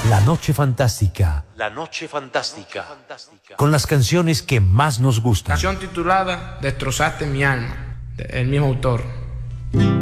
La Noche Fantástica. La Noche Fantástica. Con las canciones que más nos gustan. Canción titulada Destrozaste mi alma, el mismo autor.